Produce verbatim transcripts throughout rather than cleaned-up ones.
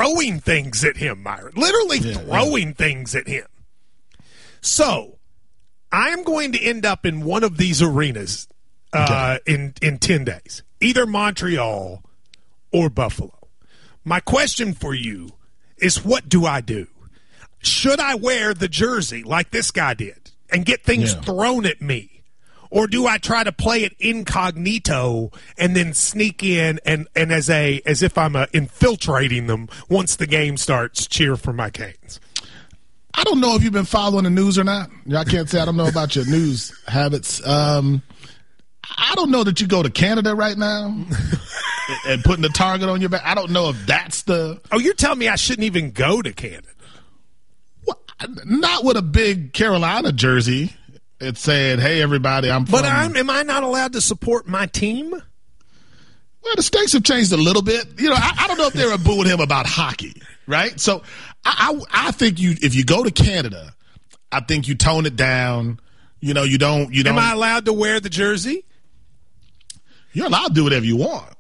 throwing things at him, Myron. Literally yeah, throwing yeah. things at him. So I am going to end up in one of these arenas uh, okay. in, in ten days, either Montreal or Buffalo. My question for you is, what do I do? Should I wear the jersey like this guy did and get things yeah. thrown at me? Or do I try to play it incognito and then sneak in and, and as a as if I'm uh, infiltrating them once the game starts, cheer for my Canes? I don't know if you've been following the news or not. I can't say I don't know about your news habits. Um, I don't know that you go to Canada right now and putting the target on your back. I don't know if that's the – Oh, you're telling me I shouldn't even go to Canada? Well, not with a big Carolina jersey. It said, "Hey, everybody, I'm." But from... I'm, am I not allowed to support my team? Well, the stakes have changed a little bit. You know, I, I don't know if they were booing him about hockey, right? So, I, I, I think you, if you go to Canada, I think you tone it down. You know, you don't, you don't. Am I allowed to wear the jersey? You're allowed to do whatever you want.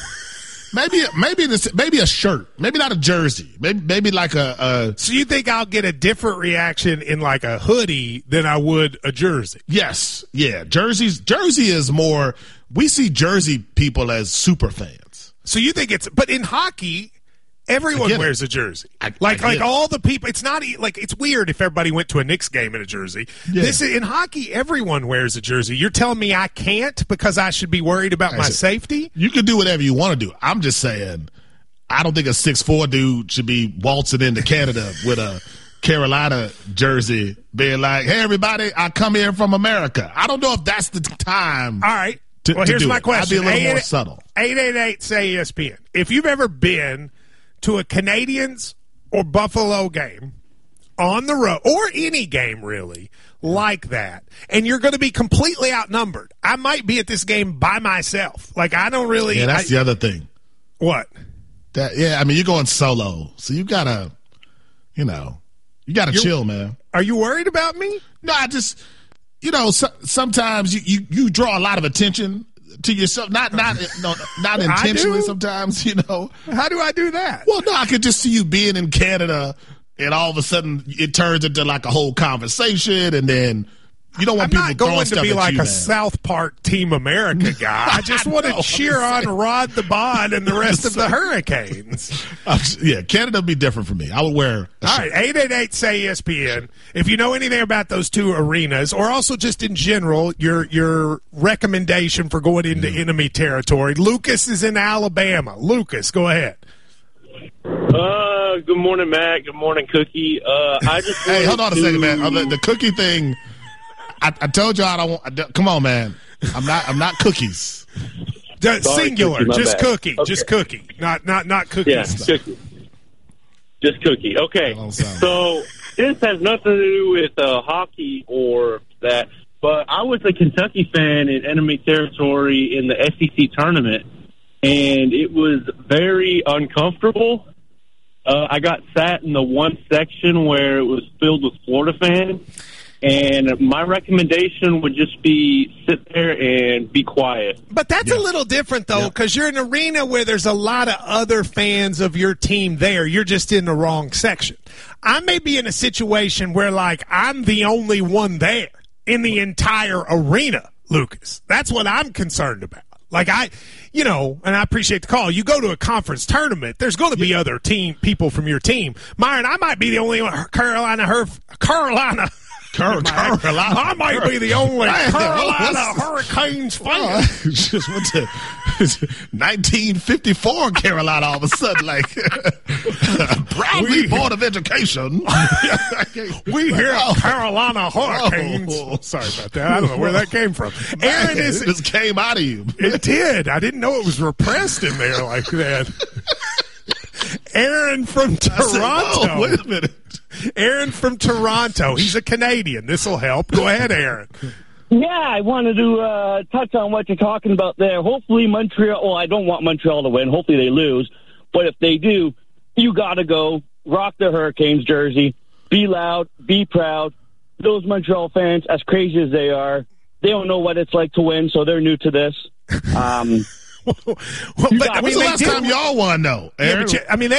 Maybe, maybe this, maybe a shirt, maybe not a jersey, maybe, maybe like a, a. So you think I'll get a different reaction in like a hoodie than I would a jersey? Yes, yeah. Jerseys, jersey is more. We see jersey people as super fans. So you think it's, but in hockey, everyone wears a jersey. I, like, I like it. all the people. It's not like it's weird if everybody went to a Knicks game in a jersey. Yeah. This in hockey, everyone wears a jersey. You're telling me I can't because I should be worried about I my said, safety? You can do whatever you want to do. I'm just saying, I don't think a six foot four dude should be waltzing into Canada with a Carolina jersey, being like, "Hey, everybody, I come here from America." I don't know if that's the time. All right. To, well, to here's do my it. question. I'd be a little more subtle. eight eight eight say E S P N. If you've ever been to a Canadians or Buffalo game on the road, or any game really like that, and you're going to be completely outnumbered. I might be at this game by myself. Like, I don't really. Yeah, that's I, the other thing. What? That yeah, I mean, you're going solo, so you gotta, you know, you gotta you're, chill, man. Are you worried about me? No, I just, you know, so, sometimes you, you you draw a lot of attention to yourself, not not no, not intentionally. Sometimes, you know. How do I do that? Well, no, I could just see you being in Canada, and all of a sudden it turns into like a whole conversation, and then you don't want I'm people not going to be like you, a man. South Park Team America guy. I just want to cheer on Rod the Bod and the rest of the Hurricanes. Yeah, Canada would be different for me. I would wear a All shirt. right, eight eight eight say E S P N. If you know anything about those two arenas, or also just in general, your your recommendation for going into yeah. enemy territory. Lucas is in Alabama. Lucas, go ahead. Uh, good morning, Matt. Good morning, Cookie. Uh, I just hey, hold on a to... second, man. Uh, the, the cookie thing. I, I told you I don't want. I don't, come on, man. I'm not. I'm not cookies. Sorry, singular, cookie, just bad. cookie, Okay. just cookie, not not not cookie. Yeah, stuff. cookie. Just cookie. Okay. So this has nothing to do with uh, hockey or that, but I was a Kentucky fan in enemy territory in the S E C tournament, and it was very uncomfortable. Uh, I got sat in the one section where it was filled with Florida fans. And my recommendation would just be sit there and be quiet. But that's yeah. a little different, though, because yeah. you're in an arena where there's a lot of other fans of your team there. You're just in the wrong section. I may be in a situation where, like, I'm the only one there in the entire arena, Lucas. That's what I'm concerned about. Like, I, you know, and I appreciate the call. You go to a conference tournament, there's going to be yeah. other team people from your team. Myron, I might be the only one, Carolina, her, Carolina. Car- Carolina. I might be the only Carolina Hurricanes fan. Oh, I just went to nineteen fifty-four Carolina all of a sudden, like proudly Board of Education. We hear Carolina Hurricanes. Oh. Sorry about that. I don't know where that came from. Aaron Man, is it just came out of you. It did. I didn't know it was repressed in there like that. Aaron from Toronto. Said, whoa, wait a minute. Aaron from Toronto. He's a Canadian. This will help. Go ahead, Aaron. Yeah, I wanted to uh, touch on what you're talking about there. Hopefully Montreal, well, I don't want Montreal to win. Hopefully they lose. But if they do, you got to go rock the Hurricanes jersey. Be loud. Be proud. Those Montreal fans, as crazy as they are, they don't know what it's like to win, so they're new to this. Um, well, but, I mean, when's the last time y'all won, though? Yeah, but you, I mean, they